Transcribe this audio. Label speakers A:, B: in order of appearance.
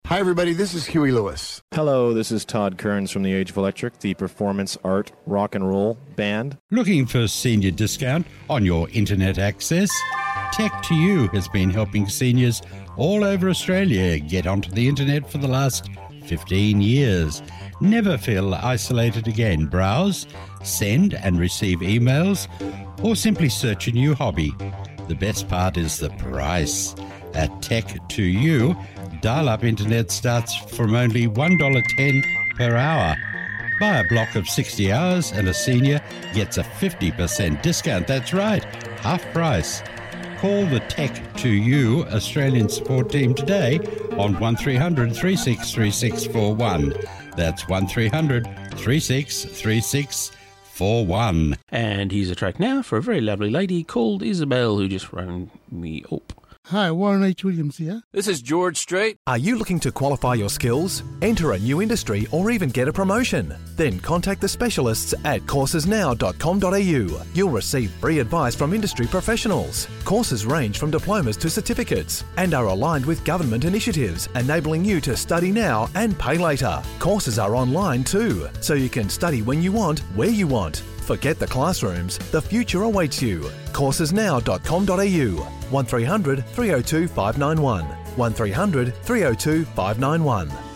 A: Hi, everybody. This is Huey Lewis.
B: Hello, this is Todd Kearns from the Age of Electric, the performance art rock and roll band.
C: Looking for a senior discount on your internet access? Tech2U has been helping seniors all over Australia get onto the internet for the last 15 years. Never feel isolated again. Browse, send and receive emails, or simply search a new hobby. The best part is the price. At Tech2U, dial-up internet starts from only $1.10 per hour. Buy a block of 60 hours and a senior gets a 50% discount. That's right, half price. Call the Tech2U Australian support team today on 1300 363641. That's 1300 363641.
D: And here's a track now for a very lovely lady called Isabel who just rang me up.
E: Hi, Warren H. Williams here.
F: This is George Strait.
G: Are you looking to qualify your skills, enter a new industry, or even get a promotion? Then contact the specialists at coursesnow.com.au. You'll receive free advice from industry professionals. Courses range from diplomas to certificates and are aligned with government initiatives, enabling you to study now and pay later. Courses are online too, so you can study when you want, where you want. Forget the classrooms. The future awaits you. Coursesnow.com.au. 1300 302 591. 1300 302 591.